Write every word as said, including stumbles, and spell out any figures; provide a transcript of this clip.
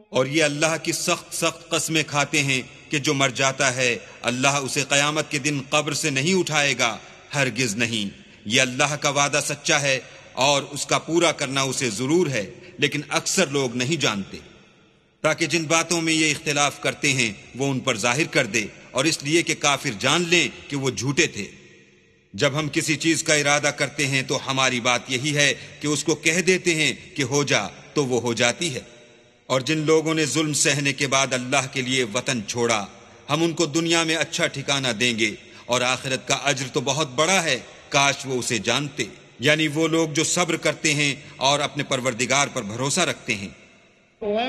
और ये अल्लाह की सख्त सख्त कस्में खाते हैं कि जो मर जाता है अल्लाह उसे क़यामत के दिन कब्र से नहीं उठाएगा, हरगिज नहीं। ये अल्लाह का वादा सच्चा है और उसका पूरा करना उसे जरूर है, लेकिन अक्सर लोग नहीं जानते। ताकि जिन बातों में ये इख्तिलाफ करते हैं वो उन पर जाहिर कर दे, और इसलिए कि काफिर जान लें कि वो झूठे थे। जब हम किसी चीज का इरादा करते हैं तो हमारी बात यही है कि उसको कह देते हैं कि हो जा, तो वो हो जाती है। और जिन लोगों ने जुल्म सहने के बाद अल्लाह के लिए वतन छोड़ा, हम उनको दुनिया में अच्छा ठिकाना देंगे और आखिरत का अज्र तो बहुत बड़ा है, काश वो उसे जानते। यानी वो लोग जो सब्र करते हैं और अपने परवरदिगार पर भरोसा रखते हैं।